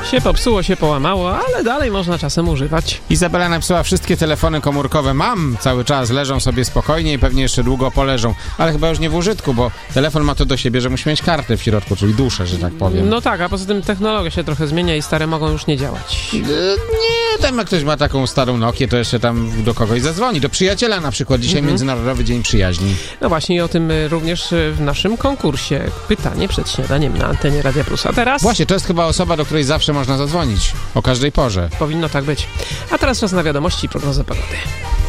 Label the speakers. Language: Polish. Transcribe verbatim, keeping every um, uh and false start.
Speaker 1: Się popsuło, się połamało, ale dalej można czasem używać.
Speaker 2: Izabela napisała, wszystkie telefony komórkowe mam cały czas, leżą sobie spokojnie i pewnie jeszcze długo poleżą, ale chyba już nie w użytku, bo telefon ma to do siebie, że musi mieć kartę w środku, czyli duszę, że tak powiem.
Speaker 1: No tak, a poza tym technologia się trochę zmienia i stare mogą już nie działać.
Speaker 2: Yy, nie, tam jak ktoś ma taką starą Nokię, to jeszcze tam do kogoś zadzwoni, do przyjaciela na przykład, dzisiaj
Speaker 1: Mhm.
Speaker 2: Międzynarodowy Dzień Przyjaźni.
Speaker 1: No właśnie i o tym y, również y, w naszym konkursie. Pytanie przed śniadaniem na antenie Radia Plus. A teraz
Speaker 2: Właśnie, to jest chyba osoba, do której zawsze można zadzwonić, o każdej porze.
Speaker 1: powinno tak być. A teraz czas na wiadomości i prognozę pogody.